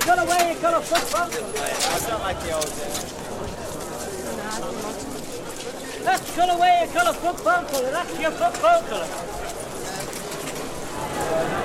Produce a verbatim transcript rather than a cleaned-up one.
Got away, got a foot bump. That's not like the old days. That's got away, got a foot bump. That's your foot bump.